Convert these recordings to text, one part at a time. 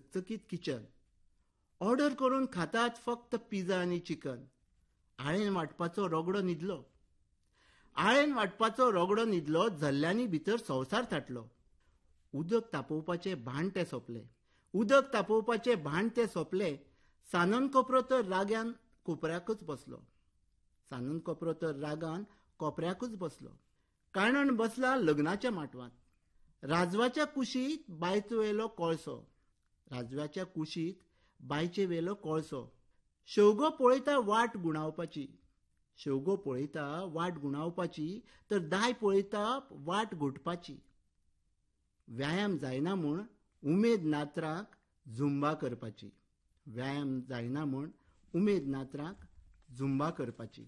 चकचकीत kitchen. Order करून खातात फक्त पिझ्झा आनी चिकन. आळेन वाटपाचो रगडो न्हिदलो. आळेन वाटपाचो रगडो न्हिदलो, झल्ल्यांनी भितर संवसार थाटलो. उदक तापोवपाचे भाण ते सोंपले. उदक तापोवपाचे भाण ते सोंपले. सानन कोपरो तर रागान कोपऱ्याकूच बसलो. सानन कोपरो तर रागान कोपऱ्याकूच बसलो. काणण बसला लग्नाच्या माटवांत. राजवाच्या कुशीत बायचो वेलो कोळसो. राजवाच्या कुशीत बायचे वेलो कोळसो. शेवगो पळयता वाट गुणावपाची. शेवगो पळयता वाट गुणावपाची तर दाय पळयता वाट घोटपाची. व्यायाम जायना म्हूण उमेद नात्राक झुंबा करपाची. व्यायाम जायना म्हूण उमेद नात्राक झुंबा करपाची.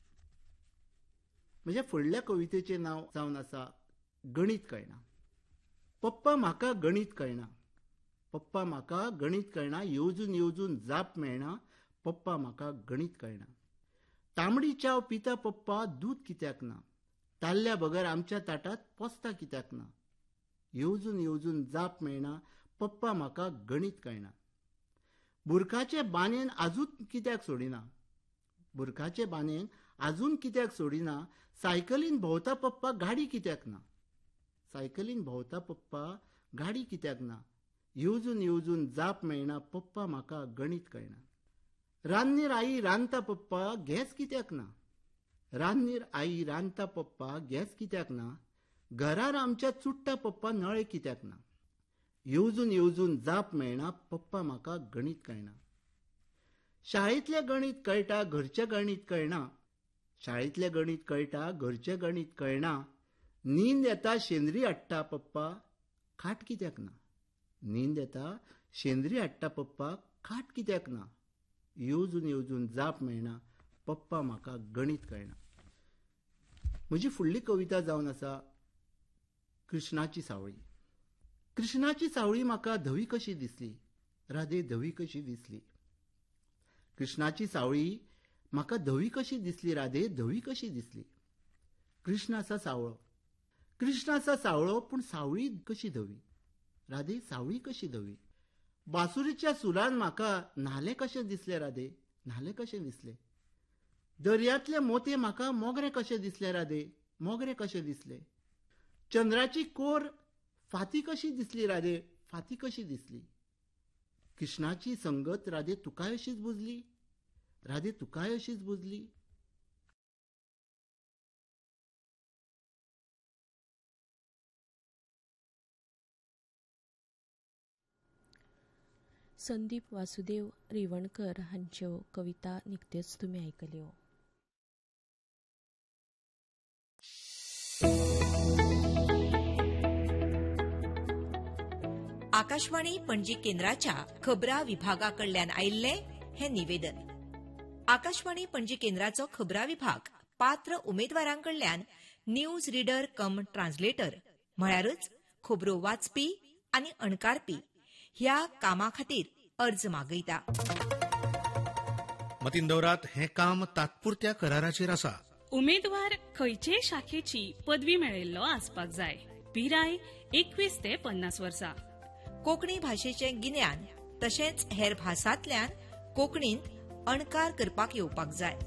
म्हज्या फुडल्या कवितेचें नांव जावन आसा गणित कळना. पप्पा म्हाका गणित कळना. पप्पा म्हाका गणित कळना. येवजून येवजून जाप मेळना. पप्पा म्हाका गणित कळना. तांबडी च्याव पिता पप्पा, दूद कित्याक ना. ताल्ल्या बगर आमच्या ताटात पोस्ता कित्याक ना. येवजून येवजून जाप मेळना. पप्पा म्हाका गणित कळना. बुरखाचे बांदेन आजून कित्याक सोडिना. बुरखाचे बांदेन आजून कित्याक सोडिना. सायकलीन भोंवता पप्पा, गाडी कित्याक ना. सायकलीन भोंवता पप्पा, गाडी कित्याक ना. येवजून येवजून जाप मेळना. पप्पा म्हाका गणित कळना. रान्नीर आई रांदता पप्पा, गॅस कित्याक ना. रान्नीर आई रांदता पप्पा, गॅस कित्याक ना. घरार आमच्या चुट्टा पप्पा, नळे कित्याक ना. येवजून येवजून जाप मेळना. पप्पा म्हाका गणित कळना. शाळेंतलें गणित कळटा, घरचें गणित कळना. शाळेंतलें गणित कळटा, घरचें गणित कळना. नींद येता शेंद्री हाडटा पप्पा, खाट कित्याक ना. नींद येता शेंद्री हाडटा पप्पा, खाट कित्याक ना. येवजून येवजून जाप मेळना. पप्पा म्हाका गणित कळना. म्हजी फुडली कविता जावन आसा कृष्णाची सावळी. कृष्णाची सावळी म्हाका धवी कशी दिसली. राधे धवी कशी दिसली. कृष्णाची सावळी म्हाका धवी कशी दिसली. राधे धवी कशी दिसली. कृष्ण आसा सावळो. कृष्ण आसा सावळो, पूण सावळी कशी धवी. राधे सावळी कशी धवी. बासुरीच्या सुरान म्हाका न्हाले कशे दिसले. राधे न्हाले कशे दिसले. दर्यांतले मोते म्हाका मोगरे कशे दिसले. राधे मोगरे कशे दिसले. चंद्राची कोर फाती कशी दिसली. राधे फाती कशी दिसली. कृष्णाची संगत राधे तुकाय अशीच बुजली. राधे तुकाय अशीच बुजली. संदीप वासुदेव रिवणकर हांच्यो कविता निकत्योच तुमी आयकल्यो. आकाशवाणी पणजी केंद्राच्या खबरां विभागाकडल्यान आयिल्ले हे निवेदन. आकाशवाणी पणजी केंद्राचो खबरां विभाग पात्र उमेदवारांकडल्यान न्यूज रीडर कम ट्रान्सलेटर म्हळ्यारच खबरो वाचपी आनी अणकारपी ह्या कामा खातीर अर्ज मागयता. मतीन दवरात, हें काम तात्पुरत्या कराराचेर आसा. उमेदवार खंयचेय शाखेची पदवी मेळयल्लो आसपाक जाय. पिराय 21 ते 50 वर्सां. कोंकणी भाशेचें गिन्यान तशेंच हेर भासांतल्यान कोंकणींत अणकार करपाक येवपाक जाय.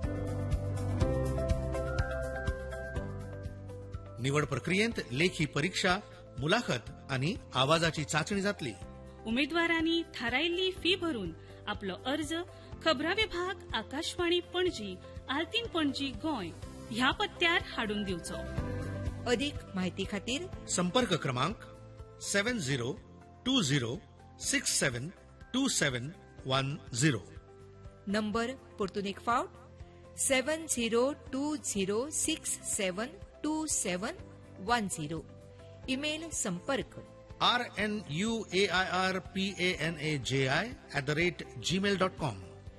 निवड प्रक्रियेंत लेखी परीक्षा, मुलाखत आनी आवाजाची चांचणी जातली. उमेदवारांनी थारायिल्ली फी भरून आपलो अर्ज खबरां विभाग, आकाशवाणी पणजी, आल्तीन पणजी, गोंय ह्या पत्त्यार हाडून दिवचो. अदीक म्हायती खातीर संपर्क क्रमांक 7020672710. नंबर परतून एक फावट 7020672710. ईमेल संपर्क rnuairpanaji@gmail.com.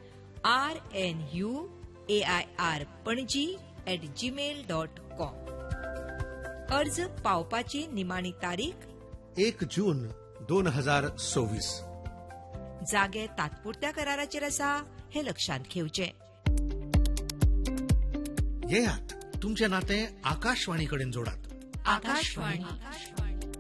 rnuairpanji@gmail.com. अर्ज पावपाची निमाणी तारीख 1 जून 2024. जागे तात्पुरत्या कराराचेर आसा हे लक्षांत घेवचें. येयात, तुमचें नातें आकाशवाणी कडेन जोडात. आकाशवाणी.